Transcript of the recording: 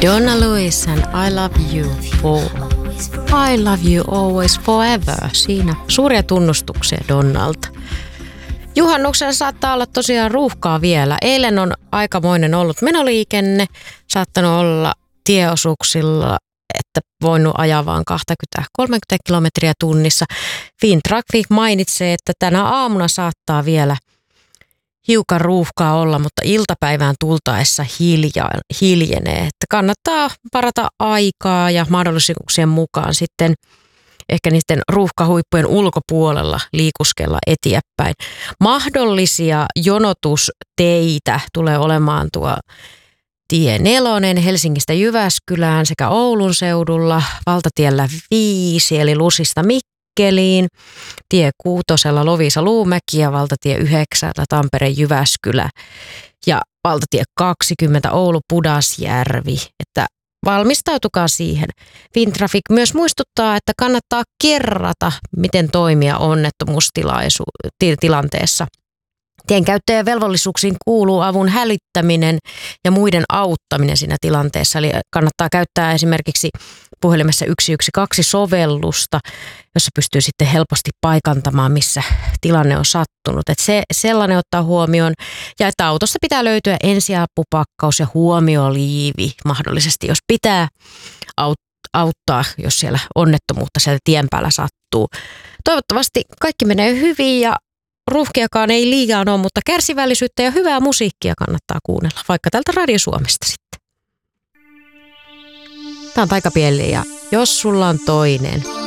Donna Lewis and I Love You For. I Love You Always Forever. Siinä suuria tunnustuksia Donnalta. Juhannuksena saattaa olla tosiaan ruuhkaa vielä. Eilen on aikamoinen ollut menoliikenne. Saattanut olla tieosuuksilla, että voinut ajaa vaan 20-30 kilometriä tunnissa. Fintraffic mainitsee, että tänä aamuna saattaa vielä hiukan ruuhkaa olla, mutta iltapäivään tultaessa hiljenee. Että kannattaa varata aikaa ja mahdollisuuksien mukaan sitten ehkä niiden ruuhkahuippujen ulkopuolella liikuskella eteenpäin. Mahdollisia jonotusteitä tulee olemaan tuo tie 4 Helsingistä Jyväskylään sekä Oulun seudulla, valtatiellä 5 eli Lusista Mikkeliin, tie 6 Loviisa-Luumäki ja valtatie 9 Tampere-Jyväskylä ja valtatie 20 Oulu-Pudasjärvi, että valmistautukaa siihen. Fintraffic myös muistuttaa, että kannattaa kerrata, miten toimia onnettomuustilanteessa. Tienkäyttäjän velvollisuuksiin kuuluu avun hälyttäminen ja muiden auttaminen siinä tilanteessa. Eli kannattaa käyttää esimerkiksi puhelimessa 112-sovellusta, jossa pystyy sitten helposti paikantamaan, missä tilanne on sattunut. Että se sellainen ottaa huomioon. Ja että autosta pitää löytyä ensiapupakkaus ja huomioliivi mahdollisesti, jos pitää auttaa, jos siellä onnettomuutta siellä tien päällä sattuu. Toivottavasti kaikki menee hyvin ja ruuhkiakaan ei liian ole, mutta kärsivällisyyttä ja hyvää musiikkia kannattaa kuunnella, vaikka täältä Radio Suomesta sitten. Tämä on Taikapieli ja jos sulla on toinen,